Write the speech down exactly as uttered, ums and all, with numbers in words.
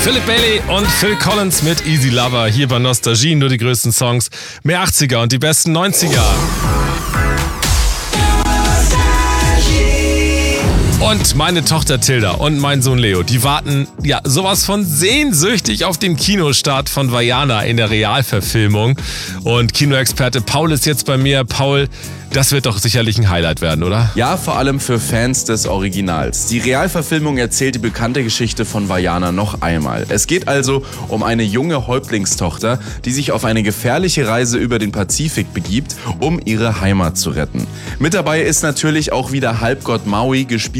Philip Bailey und Phil Collins mit Easy Lover. Hier bei Nostalgie, nur die größten Songs. Mehr achtziger und die besten neunziger. Und meine Tochter Tilda und mein Sohn Leo, die warten ja sowas von sehnsüchtig auf den Kinostart von Vaiana in der Realverfilmung. Und Kinoexperte Paul ist jetzt bei mir. Paul, das wird doch sicherlich ein Highlight werden, oder? Ja, vor allem für Fans des Originals. Die Realverfilmung erzählt die bekannte Geschichte von Vaiana noch einmal. Es geht also um eine junge Häuptlingstochter, die sich auf eine gefährliche Reise über den Pazifik begibt, um ihre Heimat zu retten. Mit dabei ist natürlich auch wieder Halbgott Maui, gespielt